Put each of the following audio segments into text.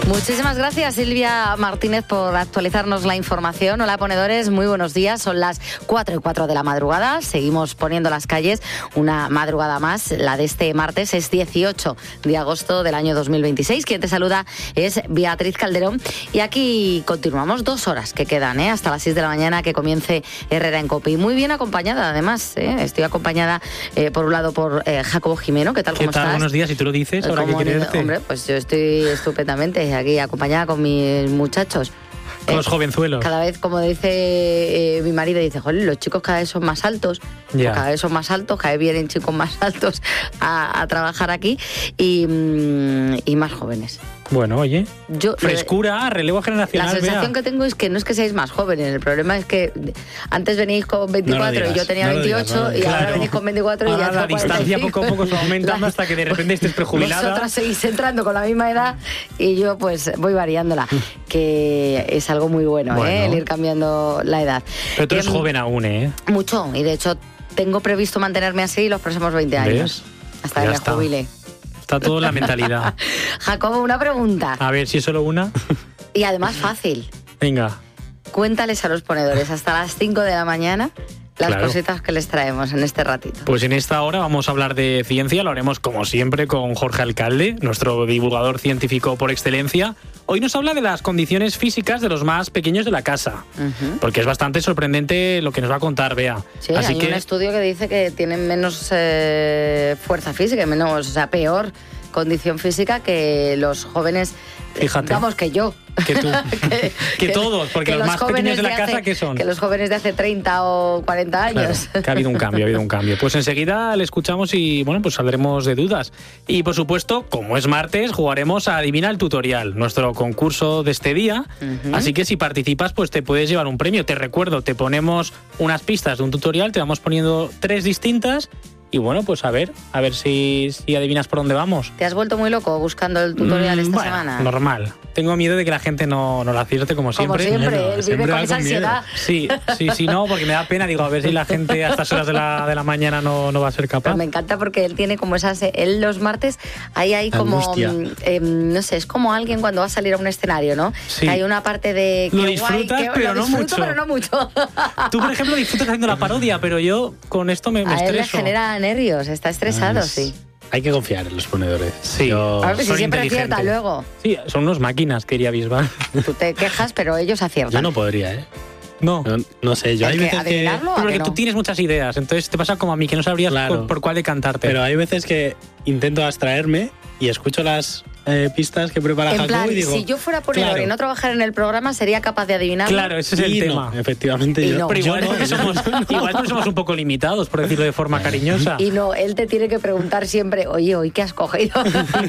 Muchísimas gracias, Silvia Martínez, por actualizarnos la información. Hola, ponedores, muy buenos días. Son las 4:04 de la madrugada. Seguimos poniendo las calles una madrugada más. La de este martes es 18 de agosto del año 2026. Quien te saluda es Beatriz Calderón. Y aquí continuamos 2 horas que quedan, hasta las 6 de la mañana, que comience Herrera en Cope. Y muy bien acompañada, además. Estoy acompañada, por un lado, por Jacobo Jimeno. ¿Qué tal? ¿Cómo estás? Buenos días, si tú lo dices, ahora que quieres verte. Hombre, pues yo estoy estupendamente aquí acompañada con mis muchachos. Con los jovenzuelos. Cada vez, como dice mi marido, dice, joder, los chicos cada vez son más altos, ya. Cada vez son más altos, cada vez vienen chicos más altos a trabajar aquí y más jóvenes. Bueno, oye, frescura, relevo generacional. La sensación que tengo es que no es que seáis más jóvenes, el problema es que antes venís con 24 y yo tenía 28 y ahora venís con 24 y ya la distancia poco a poco se va aumentando hasta que de repente estés prejubilada. Vosotras seguís entrando con la misma edad y yo pues voy variándola, que es algo muy bueno, el ir cambiando la edad. Pero tú eres joven aún, Mucho, y de hecho tengo previsto mantenerme así los próximos 20 años. ¿Ves? Hasta que me jubile. Está todo en la mentalidad. Jacobo, una pregunta. A ver, si es solo una. Y además fácil. Venga. Cuéntales a los ponedores hasta las 5 de la mañana las cositas que les traemos en este ratito. Pues en esta hora vamos a hablar de ciencia, lo haremos como siempre con Jorge Alcalde, nuestro divulgador científico por excelencia. Hoy nos habla de las condiciones físicas de los más pequeños de la casa, porque es bastante sorprendente lo que nos va a contar, Bea. Sí, hay un estudio que dice que tienen menos fuerza física, peor condición física que los jóvenes. Fíjate. Vamos, que yo. Que tú. que todos, porque los más pequeños de la casa, ¿qué son? Que los jóvenes de hace 30 o 40 años. Claro, que ha habido un cambio. Pues enseguida le escuchamos y, pues saldremos de dudas. Y, por supuesto, como es martes, jugaremos a Adivina el Tutorial, nuestro concurso de este día. Así que si participas, pues te puedes llevar un premio. Te recuerdo, te ponemos unas pistas de un tutorial, te vamos poniendo 3 distintas. Y bueno, pues a ver si adivinas por dónde vamos. ¿Te has vuelto muy loco buscando el tutorial esta semana? Normal. Tengo miedo de que la gente no lo acierte como siempre. Como siempre, él vive con esa ansiedad. Sí, no, porque me da pena. Digo, a ver si la gente a estas horas de la mañana no va a ser capaz. Pero me encanta porque él tiene como esas... Él los martes, hay como... no sé, es como alguien cuando va a salir a un escenario, ¿no? Sí. Que hay una parte de... Lo disfrutas, pero no mucho. Tú, por ejemplo, disfrutas haciendo la parodia, pero yo con esto me estreso. A él le genera nervios, está estresado, sí. Hay que confiar en los ponedores. Sí. A ver, si siempre acierta luego. Sí, son unos máquinas, quería Bisbal. Tú te quejas, pero ellos aciertan. Yo no podría, No sé, yo hay veces que... Porque tú tienes muchas ideas, entonces te pasa como a mí, que no sabrías por cuál decantarte. Pero hay veces que intento abstraerme y escucho las pistas que prepara Jacobo y digo... si yo fuera ponedor y no trabajara en el programa, ¿sería capaz de adivinarlo? Claro, ese es el tema. Efectivamente, yo. Pero igual somos un poco limitados, por decirlo de forma cariñosa. Y no, él te tiene que preguntar siempre, oye, ¿hoy qué has cogido?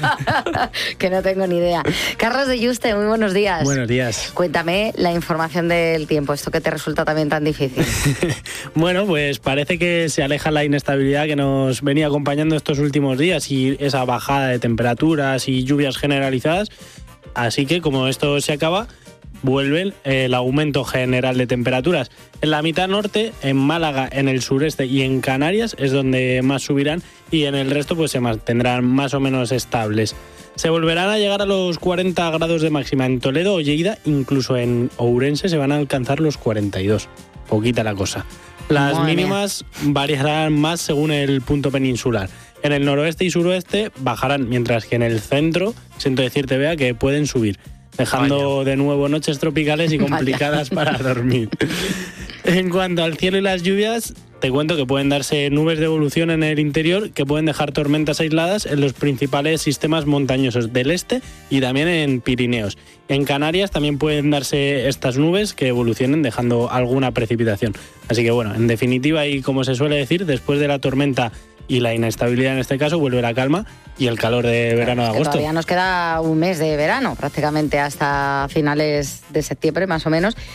Que no tengo ni idea. Carlos de Yuste, muy buenos días. Buenos días. Cuéntame la información del tiempo, esto que te resulta también tan difícil. Bueno, pues parece que se aleja la inestabilidad que nos venía acompañando estos últimos días y esa bajada de temperaturas y lluvias generalizadas, así que como esto se acaba, vuelve el aumento general de temperaturas. En la mitad norte, en Málaga, en el sureste y en Canarias es donde más subirán y en el resto pues se mantendrán más o menos estables. Se volverán a llegar a los 40 grados de máxima en Toledo o Lleida, incluso en Ourense se van a alcanzar los 42. Poquita la cosa. Las mínimas variarán más según el punto peninsular. En el noroeste y suroeste bajarán, mientras que en el centro, siento decirte, Bea, que pueden subir, dejando de nuevo noches tropicales y complicadas para dormir. En cuanto al cielo y las lluvias, te cuento que pueden darse nubes de evolución en el interior que pueden dejar tormentas aisladas en los principales sistemas montañosos del este y también en Pirineos. En Canarias también pueden darse estas nubes que evolucionen dejando alguna precipitación. Así que bueno, en definitiva, y como se suele decir, después de la tormenta y la inestabilidad en este caso, vuelve la calma y el calor de verano de agosto. Todavía nos queda un mes de verano, prácticamente hasta finales de septiembre más o menos,